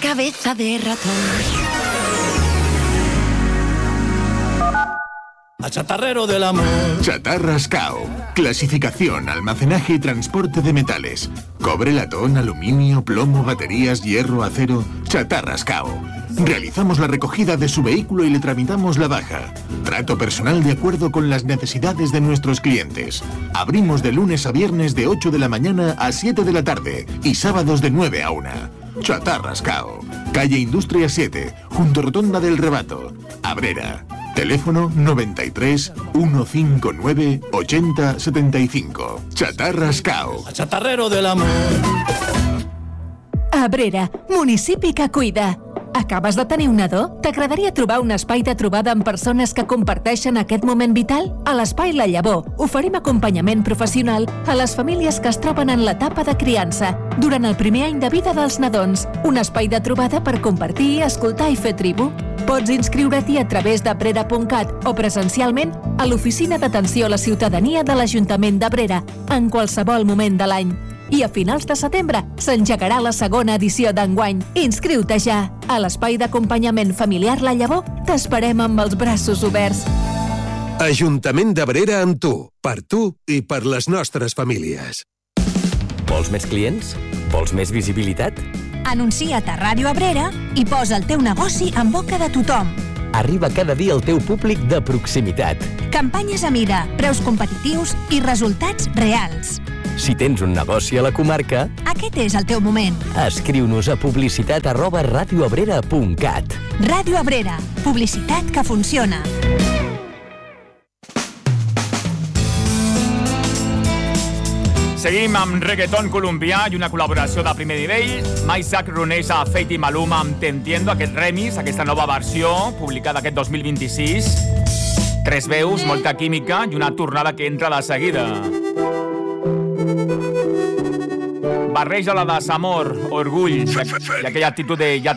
cabeza de ratón. Chatarrero del amor. Chatarras Cao. Clasificación, almacenaje y transporte de metales. Cobre, latón, aluminio, plomo, baterías, hierro, acero. Chatarras Cao. Realizamos la recogida de su vehículo y le tramitamos la baja. Trato personal de acuerdo con las necesidades de nuestros clientes. Abrimos de lunes a viernes de 8 de la mañana a 7 de la tarde y sábados de 9 a 1. Chatarras Cao. Calle Industria 7, junto Rotonda del Rebato. Abrera. Teléfono 93 159 80 75. Chatarras Cao. Chatarrero del amor. Abrera, municipi que cuida. Acabes de tenir un nadó? T'agradaria trobar un espai de trobada amb persones que comparteixen aquest moment vital? A l'Espai La Llavor oferim acompanyament professional a les famílies que es troben en l'etapa de criança durant el primer any de vida dels nadons. Un espai de trobada per compartir, escoltar i fer tribu. Pots inscriure-t'hi a través d'abrera.cat o presencialment a l'Oficina d'Atenció a la Ciutadania de l'Ajuntament d'Abrera en qualsevol moment de l'any. I a finals de setembre s'engegarà la segona edició d'enguany. Inscriu-te ja! A l'Espai d'Acompanyament Familiar La Llavor t'esperem amb els braços oberts. Ajuntament d'Abrera amb tu, per tu i per les nostres famílies. Vols més clients? Vols més visibilitat? Anuncia't a Ràdio Abrera i posa el teu negoci en boca de tothom. Arriba cada dia al teu públic de proximitat. Campanyes a mida, preus competitius i resultats reals. Si tens un negoci a la comarca, aquest és el teu moment. Escriu-nos a publicitat@radioabrera.cat. Ràdio Abrera, publicitat que funciona. Seguim amb reggaeton colombià i una col·laboració de primer nivell. Maisak reuneix a Feid i Maluma amb Te Entiendo, aquest remix, aquesta nova versió, publicada aquest 2026. 3 veus, molta química i una tornada que entra de seguida. Barreja la desamor, orgull i aquella actitud de ja